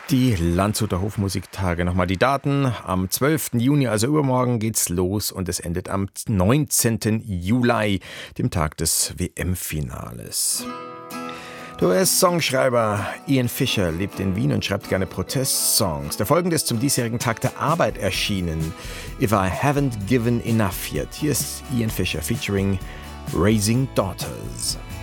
Die Landshuter Hofmusiktage. Nochmal die Daten. Am 12. Juni, also übermorgen, geht's los und es endet am 19. Juli, dem Tag des WM-Finales. Der US-Songschreiber Ian Fisher lebt in Wien und schreibt gerne Protestsongs. Der folgende ist zum diesjährigen Tag der Arbeit erschienen. If I Haven't Given Enough Yet. Hier ist Ian Fisher featuring Raising Daughters.